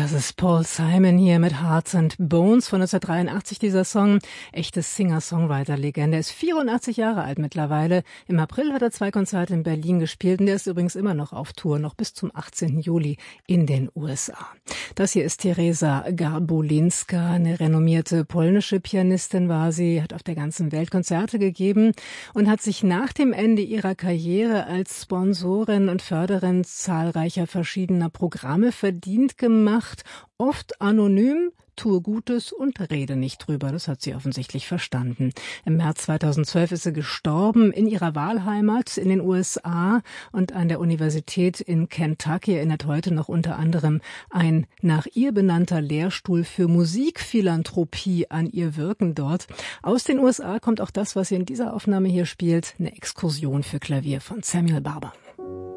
Das ist Paul Simon hier mit Hearts and Bones von 1983, dieser Song. Echtes Singer-Songwriter-Legende. Er ist 84 Jahre alt mittlerweile. Im April hat er 2 Konzerte in Berlin gespielt und er ist übrigens immer noch auf Tour, noch bis zum 18. Juli in den USA. Das hier ist Teresa Garbulinska, eine renommierte polnische Pianistin war sie, hat auf der ganzen Welt Konzerte gegeben und hat sich nach dem Ende ihrer Karriere als Sponsorin und Förderin zahlreicher verschiedener Programme verdient gemacht. Oft anonym, tue Gutes und rede nicht drüber. Das hat sie offensichtlich verstanden. Im März 2012 ist sie gestorben in ihrer Wahlheimat in den USA und an der Universität in Kentucky erinnert heute noch unter anderem ein nach ihr benannter Lehrstuhl für Musikphilanthropie an ihr Wirken dort. Aus den USA kommt auch das, was sie in dieser Aufnahme hier spielt, eine Exkursion für Klavier von Samuel Barber.